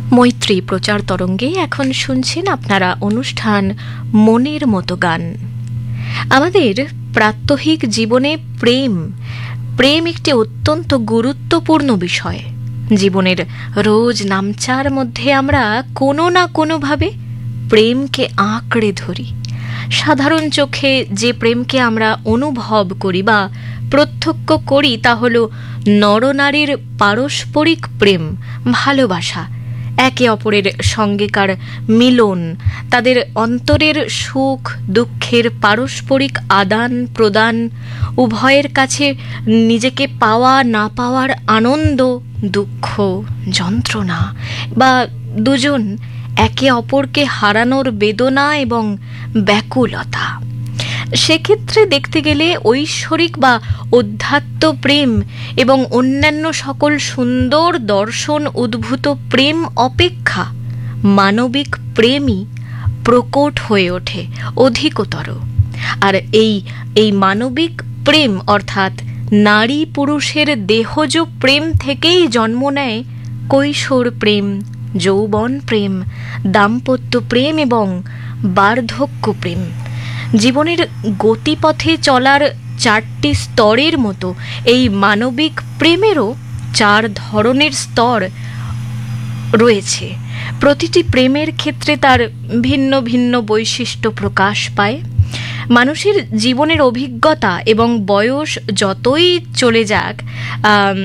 মৈত্রী প্রচার তরঙ্গে এখন শুনছেন আপনারা অনুষ্ঠান মনের মতো গান। আমাদের প্রাত্যহিক জীবনে প্রেম একটি অত্যন্ত গুরুত্বপূর্ণ বিষয়। জীবনের রোজ নামচার মধ্যে আমরা কোনো না কোনোভাবে প্রেমকে আঁকড়ে ধরি। সাধারণ চোখে যে প্রেমকে আমরা অনুভব করি বা প্রত্যক্ষ করি তা হল নরনারীর পারস্পরিক প্রেম, ভালোবাসা, একে অপরের সঙ্গেকার মিলন, তাদের অন্তরের সুখ দুঃখের পারস্পরিক আদান প্রদান, উভয়ের কাছে নিজেকে পাওয়া না পাওয়ার আনন্দ, দুঃখ, যন্ত্রণা, বা দুজন একে অপরকে হারানোর বেদনা এবং ব্যাকুলতা। সেক্ষেত্রে দেখতে গেলে ঐশ্বরিক বা অধ্যাত্ম প্রেম এবং অন্যান্য সকল সুন্দর দর্শন উদ্ভূত প্রেম অপেক্ষা মানবিক প্রেমই প্রকট হয়ে ওঠে অধিকতর। আর এই মানবিক প্রেম অর্থাৎ নারী পুরুষের দেহজ প্রেম থেকেই জন্ম নেয় কৈশোর প্রেম, যৌবন প্রেম, দাম্পত্য প্রেম এবং বার্ধক্য প্রেম। জীবনের গতিপথে চলার চারটি স্তরের মতো এই মানবিক প্রেমেরও 4 ধরনের স্তর রয়েছে। প্রতিটি প্রেমের ক্ষেত্রে তার ভিন্ন ভিন্ন বৈশিষ্ট্য প্রকাশ পায়। মানুষের জীবনের অভিজ্ঞতা এবং বয়স যতই চলে যাক